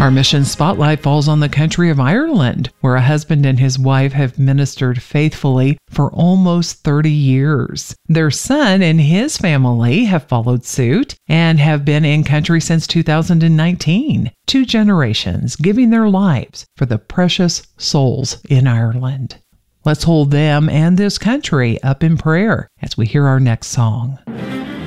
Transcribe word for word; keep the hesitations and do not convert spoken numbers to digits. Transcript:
Our mission spotlight falls on the country of Ireland, where a husband and his wife have ministered faithfully for almost thirty years. Their son and his family have followed suit and have been in country since two thousand nineteen. Two generations giving their lives for the precious souls in Ireland. Let's hold them and this country up in prayer as we hear our next song.